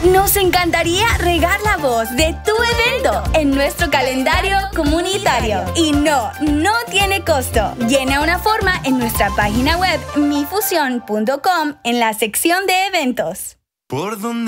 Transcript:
Nos encantaría regar la voz de tu evento en nuestro calendario comunitario. Y no tiene costo. Llena una forma en nuestra página web mifusión.com en la sección de eventos.